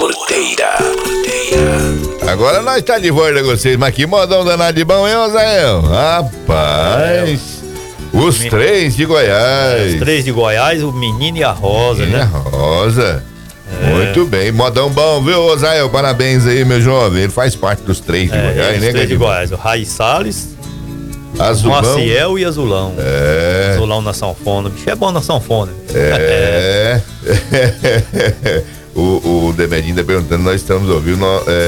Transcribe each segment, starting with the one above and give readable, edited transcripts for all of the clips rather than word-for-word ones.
Porteira. Agora nós tá de volta com vocês, mas que modão danado de bom, hein, Osael? Rapaz, os três de Goiás. Os três de Goiás, o Menino e a Rosa, né? A Rosa. Muito bem, modão bom, viu, Osael? Parabéns aí, meu jovem. Ele faz parte dos três de Goiás, né, os três de Goiás, o Raí Salles, Azulão. Maciel e Azulão. Azulão na sanfona. O bicho é bom na sanfona. O Demedinho tá perguntando, nós estamos ouvindo.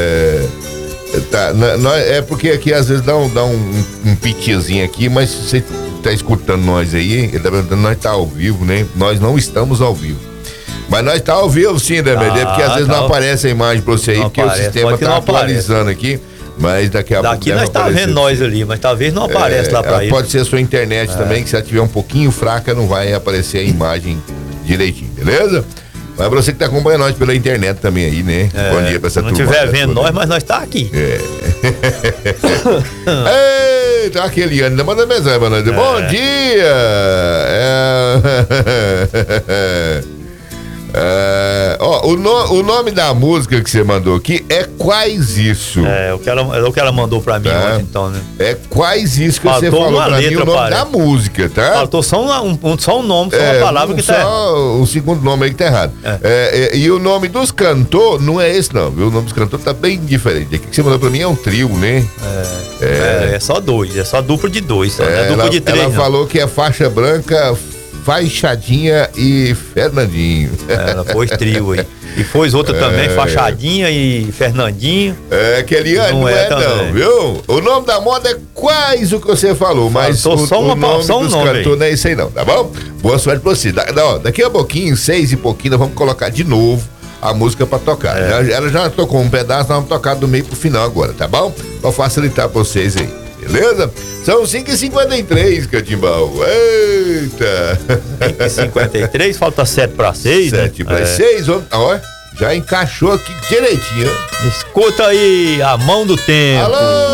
É porque aqui às vezes dá um pitizinho aqui, mas você tá escutando nós aí, ele tá perguntando, nós tá ao vivo, né? Nós não estamos ao vivo. Mas nós tá ao vivo sim, Demedinho, porque às vezes não aparece a imagem pra você aí, porque o sistema tá atualizando aqui. Mas daqui a pouco. Daqui nós tá vendo nós ali, mas talvez não apareça lá pra ele. Pode ser a sua internet também, que se ela tiver um pouquinho fraca, não vai aparecer a imagem direitinho, beleza? Mas pra você que tá acompanhando nós pela internet também aí, né? Bom dia pra essa turma. Se não estiver vendo nós, mas nós tá aqui. Eita, aquele ano ainda manda mensagem pra nós. Bom dia! O nome da música que você mandou aqui é Quais Isso. O que ela mandou pra mim ontem, então, né? É Quais Isso que você falou pra mim, o nome da música, tá? Faltou só um nome, só uma palavra que tá errado. Só o segundo nome aí que tá errado. E o nome dos cantores não é esse não, viu? O nome dos cantores tá bem diferente. Aqui que você mandou pra mim é um trio, né? É só dois, é só duplo de dois, só, não é duplo de três. Ela falou que é Faixa Branca, Faixadinha e Fernandinho. Ela pôs trio aí. E pôs outra também, Fachadinha e Fernandinho. Aquele ano não é não, viu? O nome da moda é Quais o que você falou, mas o nome dos cantores não é isso aí não, tá bom? Boa sorte pra você. Daqui a pouquinho, 6 e pouquinho, nós vamos colocar de novo a música pra tocar. Ela já tocou um pedaço, nós vamos tocar do meio pro final agora, tá bom? Pra facilitar pra vocês aí. Beleza? São 5h53, Catimbau. Eita! 5h53, falta 7 para 6. 7 para 6, ó. Já encaixou aqui direitinho. Escuta aí, A Mão do Tempo. Alô!